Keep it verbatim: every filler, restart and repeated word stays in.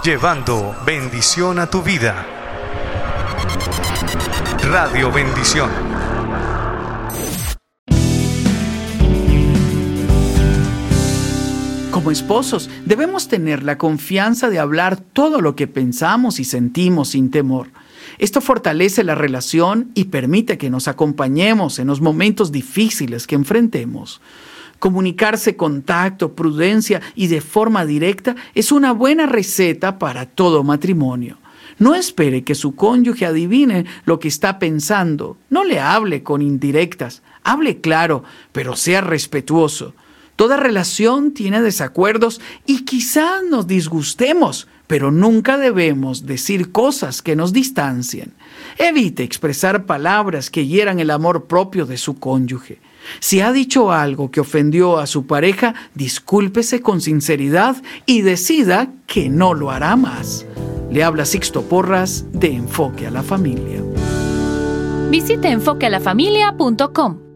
llevando bendición a tu vida. Radio Bendición. Como esposos, debemos tener la confianza de hablar todo lo que pensamos y sentimos sin temor. Esto fortalece la relación y permite que nos acompañemos en los momentos difíciles que enfrentemos. Comunicarse con tacto, prudencia y de forma directa es una buena receta para todo matrimonio. No espere que su cónyuge adivine lo que está pensando. No le hable con indirectas. Hable claro, pero sea respetuoso. Toda relación tiene desacuerdos y quizás nos disgustemos, pero nunca debemos decir cosas que nos distancien. Evite expresar palabras que hieran el amor propio de su cónyuge. Si ha dicho algo que ofendió a su pareja, discúlpese con sinceridad y decida que no lo hará más. Le habla Sixto Porras de Enfoque a la Familia. Visite enfoque a la familia punto com.